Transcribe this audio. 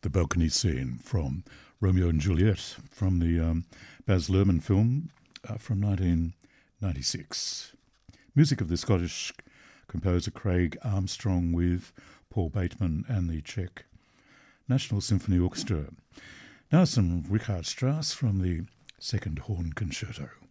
the balcony scene from Romeo and Juliet from the Baz Luhrmann film from 1996. Music of the Scottish composer Craig Armstrong with Paul Bateman and the Czech National Symphony Orchestra. Now some Richard Strauss from the Second Horn Concerto.